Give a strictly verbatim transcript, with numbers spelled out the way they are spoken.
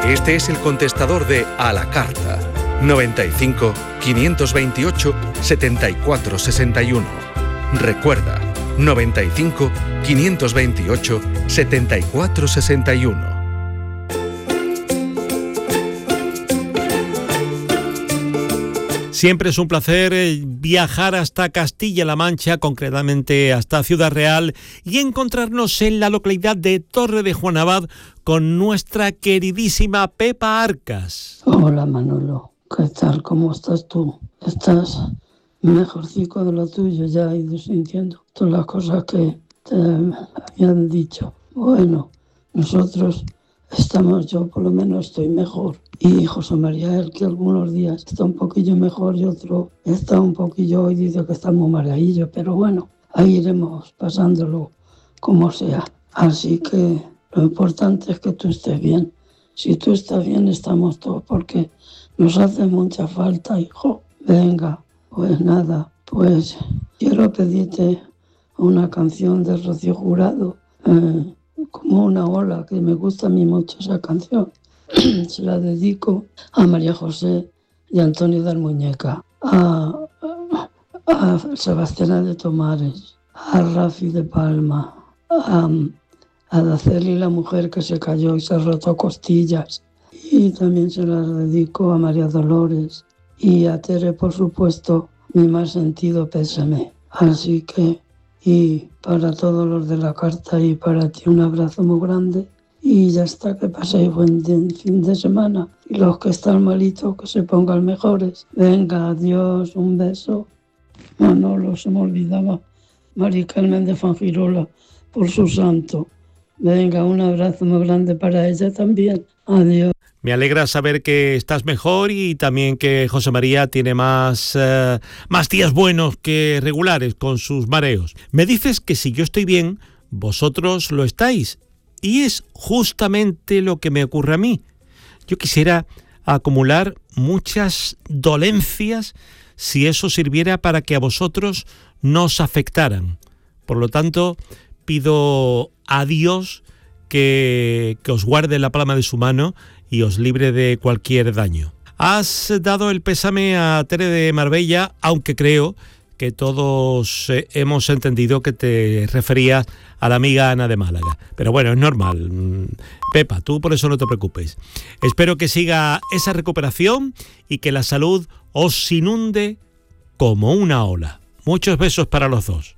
Este es el contestador de A la Carta, noventa y cinco, quinientos veintiocho, setenta y cuatro sesenta y uno. Recuerda, noventa y cinco, quinientos veintiocho, setenta y cuatro sesenta y uno. Siempre es un placer viajar hasta Castilla-La Mancha, concretamente hasta Ciudad Real, y encontrarnos en la localidad de Torre de Juanabad con nuestra queridísima Pepa Arcas. Hola Manolo, ¿qué tal? ¿Cómo estás tú? ¿Estás mejorcico de lo tuyo? Ya he ido sintiendo todas las cosas que te habían dicho. Bueno, nosotros estamos, yo por lo menos estoy mejor. Y José María, él que algunos días está un poquillo mejor y otro está un poquillo y dice que está muy mareadillo, pero bueno, ahí iremos pasándolo como sea. Así que lo importante es que tú estés bien. Si tú estás bien, estamos todos, porque nos hace mucha falta, hijo. Venga, pues nada, pues quiero pedirte una canción de Rocío Jurado, eh, como una ola, que me gusta a mí mucho esa canción. Se la dedico a María José y Antonio de Almuñeca, a, a, a Sebastiana de Tomares, a Rafi de Palma, a, a Daceli, la mujer que se cayó y se rotó costillas, y también se las dedico a María Dolores y a Tere, por supuesto, mi más sentido pésame. Así que, y para todos los de la carta y para ti un abrazo muy grande. Y ya está, que paséis buen fin de semana. Y los que están malitos, que se pongan mejores. Venga, adiós, un beso. Manolo, se me olvidaba. Mari Carmen de Fangirola, por su santo. Venga, un abrazo muy grande para ella también. Adiós. Me alegra saber que estás mejor y también que José María tiene más, eh, más días buenos que regulares con sus mareos. Me dices que si yo estoy bien, vosotros lo estáis. Y es justamente lo que me ocurre a mí. Yo quisiera acumular muchas dolencias si eso sirviera para que a vosotros no os afectaran. Por lo tanto, pido a Dios que, que os guarde la palma de su mano y os libre de cualquier daño. Has dado el pésame a Tere de Marbella, aunque creo que todos eh, hemos entendido que te referías a la amiga Ana de Málaga. Pero bueno, es normal. Pepa, tú por eso no te preocupes. Espero que siga esa recuperación y que la salud os inunde como una ola. Muchos besos para los dos.